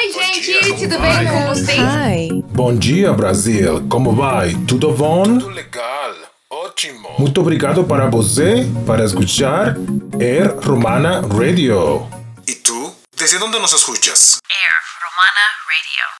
Oi, gente, tudo bem com vocês? Hi. Bom dia, Brasil. Como vai? Tudo bom? Tudo legal, ótimo. Muito obrigado para você para escuchar Air Romana Radio. ¿Y tú? ¿Desde dónde nos escuchas? Air Romana Radio.